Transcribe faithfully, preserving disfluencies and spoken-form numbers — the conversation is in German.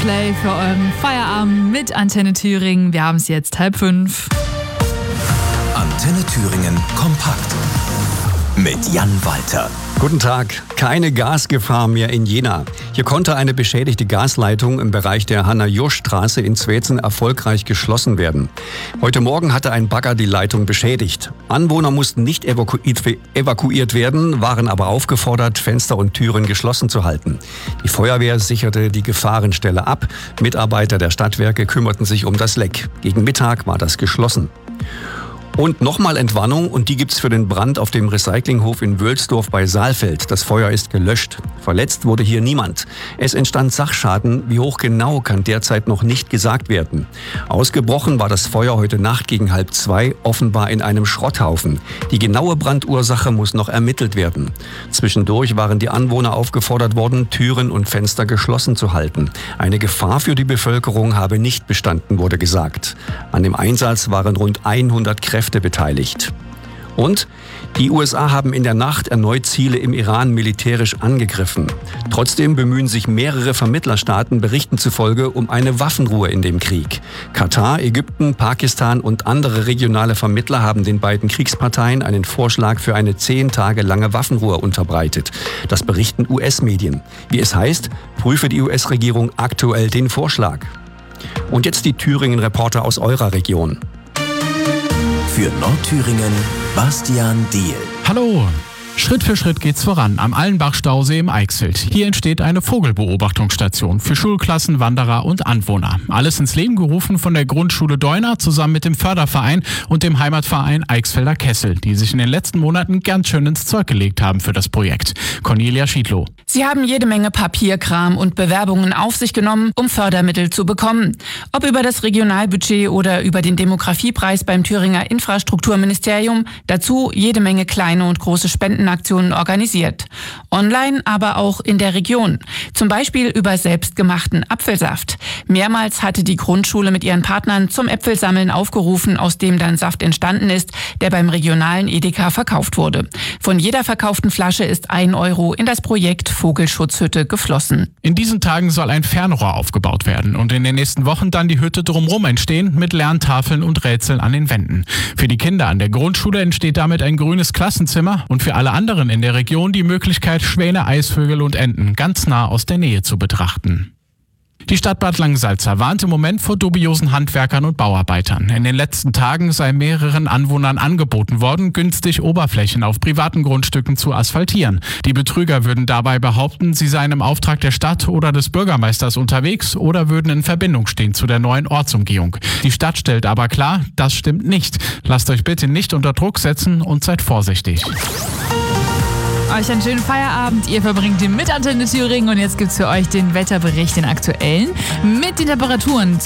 Play für euren Feierabend mit Antenne Thüringen. Wir haben es jetzt halb fünf. Antenne Thüringen kompakt mit Jan Walter. Guten Tag. Keine Gasgefahr mehr in Jena. Hier konnte eine beschädigte Gasleitung im Bereich der Hanna-Jost-Straße in Zwetzen erfolgreich geschlossen werden. Heute Morgen hatte ein Bagger die Leitung beschädigt. Anwohner mussten nicht evakuiert werden, waren aber aufgefordert, Fenster und Türen geschlossen zu halten. Die Feuerwehr sicherte die Gefahrenstelle ab. Mitarbeiter der Stadtwerke kümmerten sich um das Leck. Gegen Mittag war das geschlossen. Und nochmal Entwarnung, und die gibt's für den Brand auf dem Recyclinghof in Wölsdorf bei Saalfeld. Das Feuer ist gelöscht. Verletzt wurde hier niemand. Es entstand Sachschaden. Wie hoch genau, kann derzeit noch nicht gesagt werden. Ausgebrochen war das Feuer heute Nacht gegen halb zwei, offenbar in einem Schrotthaufen. Die genaue Brandursache muss noch ermittelt werden. Zwischendurch waren die Anwohner aufgefordert worden, Türen und Fenster geschlossen zu halten. Eine Gefahr für die Bevölkerung habe nicht bestanden, wurde gesagt. An dem Einsatz waren rund hundert Kräfte beteiligt. Und die U S A haben in der Nacht erneut Ziele im Iran militärisch angegriffen. Trotzdem bemühen sich mehrere Vermittlerstaaten Berichten zufolge um eine Waffenruhe in dem Krieg. Katar, Ägypten, Pakistan und andere regionale Vermittler haben den beiden Kriegsparteien einen Vorschlag für eine zehn Tage lange Waffenruhe unterbreitet. Das berichten U S-Medien. Wie es heißt, prüfe die U S-Regierung aktuell den Vorschlag. Und jetzt die Thüringen-Reporter aus eurer Region. Für Nordthüringen Bastian Diehl. Hallo! Schritt für Schritt geht's voran am Allenbach-Stausee im Eichsfeld. Hier entsteht eine Vogelbeobachtungsstation für Schulklassen, Wanderer und Anwohner. Alles ins Leben gerufen von der Grundschule Deuner zusammen mit dem Förderverein und dem Heimatverein Eichsfelder Kessel, die sich in den letzten Monaten ganz schön ins Zeug gelegt haben für das Projekt. Cornelia Schiedlow. Sie haben jede Menge Papierkram und Bewerbungen auf sich genommen, um Fördermittel zu bekommen. Ob über das Regionalbudget oder über den Demografiepreis beim Thüringer Infrastrukturministerium. Dazu jede Menge kleine und große Spendenaktionen organisiert. Online, aber auch in der Region. Zum Beispiel über selbstgemachten Apfelsaft. Mehrmals hatte die Grundschule mit ihren Partnern zum Äpfelsammeln aufgerufen, aus dem dann Saft entstanden ist, der beim regionalen Edeka verkauft wurde. Von jeder verkauften Flasche ist ein Euro in das Projekt Vogelschutzhütte geflossen. In diesen Tagen soll ein Fernrohr aufgebaut werden und in den nächsten Wochen dann die Hütte drumherum entstehen mit Lerntafeln und Rätseln an den Wänden. Für die Kinder an der Grundschule entsteht damit ein grünes Klassenzimmer und für alle anderen in der Region die Möglichkeit, Schwäne, Eisvögel und Enten ganz nah aus der Nähe zu betrachten. Die Stadt Bad Langensalza warnt im Moment vor dubiosen Handwerkern und Bauarbeitern. In den letzten Tagen sei mehreren Anwohnern angeboten worden, günstig Oberflächen auf privaten Grundstücken zu asphaltieren. Die Betrüger würden dabei behaupten, sie seien im Auftrag der Stadt oder des Bürgermeisters unterwegs oder würden in Verbindung stehen zu der neuen Ortsumgehung. Die Stadt stellt aber klar, das stimmt nicht. Lasst euch bitte nicht unter Druck setzen und seid vorsichtig. Euch einen schönen Feierabend. Ihr verbringt den mit Antenne Thüringen und jetzt gibt's für euch den Wetterbericht, den aktuellen, mit den Temperaturen.